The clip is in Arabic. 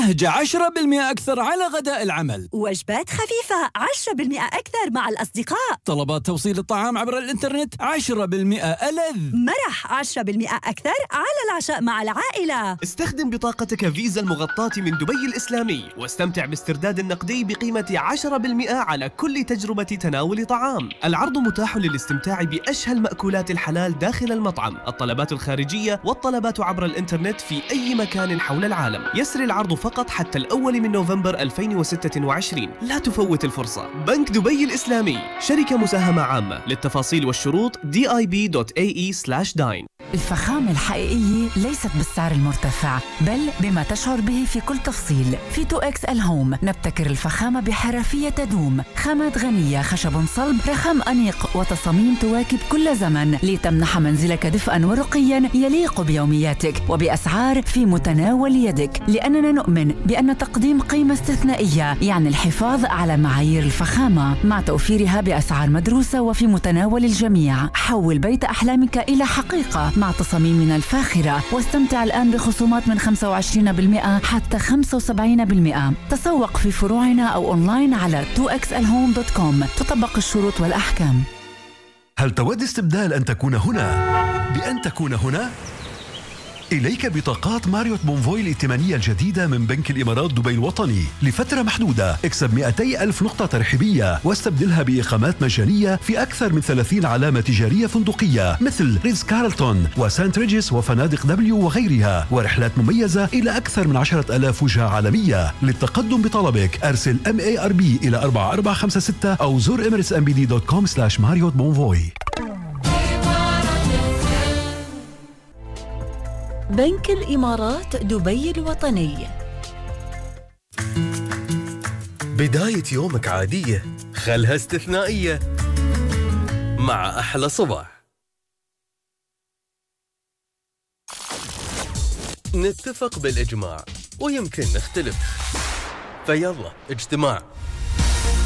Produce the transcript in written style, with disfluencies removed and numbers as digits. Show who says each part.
Speaker 1: بهجة 10% أكثر على غداء العمل.
Speaker 2: وجبات خفيفة 10% أكثر مع الأصدقاء.
Speaker 1: طلبات توصيل الطعام عبر الإنترنت 10% ألذ.
Speaker 2: مرح 10% أكثر على العشاء مع العائلة.
Speaker 3: استخدم بطاقتك فيزا المغطاة من دبي الإسلامي واستمتع باسترداد النقدي بقيمة 10% على كل تجربة تناول طعام. العرض متاح للاستمتاع بأشهى المأكولات الحلال داخل المطعم، الطلبات الخارجية والطلبات عبر الإنترنت في أي مكان حول العالم. يسري العرض فقط حتى الأول من نوفمبر 2026. لا تفوت الفرصة. بنك دبي الإسلامي، شركة مساهمة عامة. للتفاصيل والشروط dib.ae/dine.
Speaker 4: الفخامة الحقيقية ليست بالسعر المرتفع بل بما تشعر به في كل تفصيل. في 2XL هوم نبتكر الفخامة بحرفية تدوم، خامات غنية، خشب صلب، رخام أنيق وتصاميم تواكب كل زمن لتمنح منزلك دفئا ورقيا يليق بيومياتك وبأسعار في متناول يدك، لأننا نؤمن بأن تقديم قيمة استثنائية يعني الحفاظ على معايير الفخامة مع توفيرها بأسعار مدروسة وفي متناول الجميع. حول بيت أحلامك إلى حقيقة مع تصاميمنا الفاخرة، واستمتع الآن بخصومات من 25% حتى 75%. تسوق في فروعنا أو أونلاين على 2xlhome.com. تطبق الشروط والأحكام.
Speaker 5: هل تود استبدال أن تكون هنا بأن تكون هنا؟ إليك بطاقات ماريوت بونفوي الائتمانية الجديدة من بنك الإمارات دبي الوطني لفترة محدودة. اكسب 200,000 نقطة ترحيبية واستبدلها بإقامات مجانية في أكثر من 30 علامة تجارية فندقية مثل ريتز كارلتون وسانت ريجيس وفنادق دبليو وغيرها، ورحلات مميزة إلى أكثر من 10,000 وجهة عالمية. للتقدم بطلبك أرسل MARB إلى 4456 أو زور emirates.mbd.com/Marriott Bonvoy.
Speaker 6: بنك الإمارات دبي الوطني.
Speaker 7: بداية يومك عادية خلها استثنائية مع أحلى صباح. نتفق بالإجماع ويمكن نختلف، فيلا اجتماع